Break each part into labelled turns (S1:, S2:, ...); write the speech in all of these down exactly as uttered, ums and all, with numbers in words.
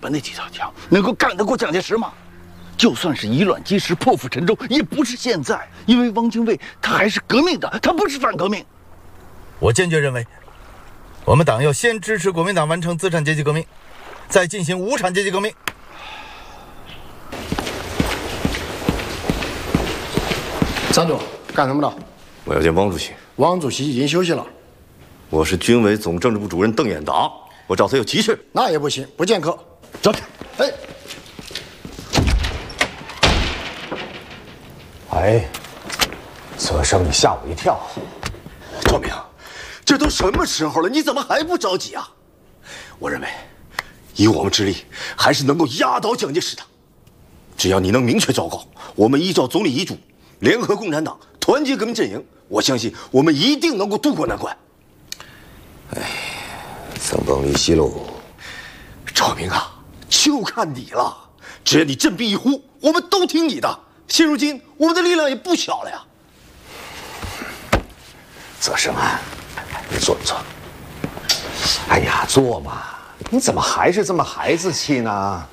S1: 边那几条枪能够干得过蒋介石吗？就算是以卵击石、破釜沉舟，也不是现在，因为汪精卫他还是革命的，他不是反革命。
S2: 我坚决认为，我们党要先支持国民党完成资产阶级革命，再进行无产阶级革命。
S3: 张总，干什么的？
S4: 我要见汪主席。
S3: 汪主席已经休息了。
S4: 我是军委总政治部主任邓演达，我找他有急事。
S3: 那也不行，不见客。
S4: 走开。
S3: 哎，
S5: 哎，泽生，你吓我一跳。
S4: 赵明，这都什么时候了，你怎么还不着急啊？我认为，以我们之力，还是能够压倒蒋介石的。只要你能明确昭告，我们依照总理遗嘱，联合共产党，团结革命阵营，我相信我们一定能够渡过难关。
S5: 哎，曾崩离析喽。
S4: 赵明啊，就看你了。只要你振臂一呼，我们都听你的。现如今，我们的力量也不小了呀。
S5: 泽生啊，你坐坐。哎呀，坐嘛！你怎么还是这么孩子气呢？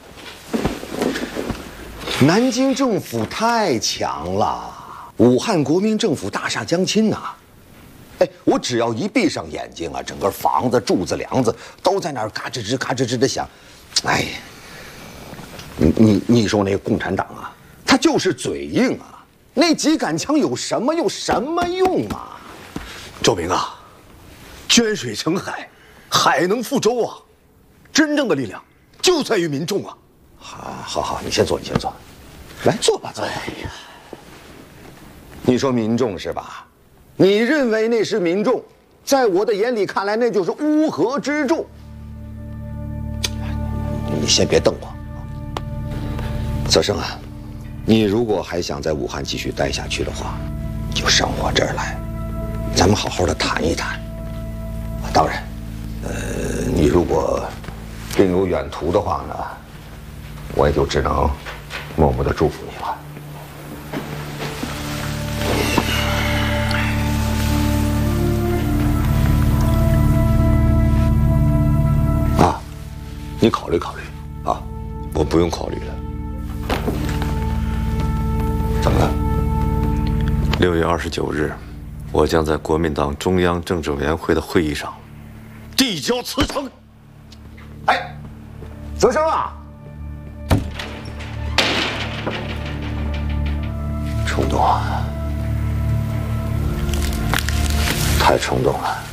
S5: 南京政府太强了，武汉国民政府大厦将倾呐！哎，我只要一闭上眼睛啊，整个房子、柱子、梁子都在那儿嘎吱吱、嘎吱吱的响。哎呀，你你你说那个共产党啊，他就是嘴硬啊，那几杆枪有什么有什么用啊？
S4: 周明啊，捐水成海，海能覆舟啊！真正的力量就在于民众啊！
S5: 好，好，好，你先坐，你先坐，来坐吧，坐吧。哎呀，你说民众是吧？你认为那是民众，在我的眼里看来，那就是乌合之众。你先别瞪我，泽生啊，你如果还想在武汉继续待下去的话，就上我这儿来，咱们好好的谈一谈。当然，呃，你如果另有远图的话呢，我也就只能默默的祝福你了。啊，你考虑考虑啊，
S4: 我不用考虑了。
S5: 怎么了？
S4: 六月二十九日，我将在国民党中央政治委员会的会议上递交辞呈。
S5: 哎，泽生啊，冲动啊，太冲动了。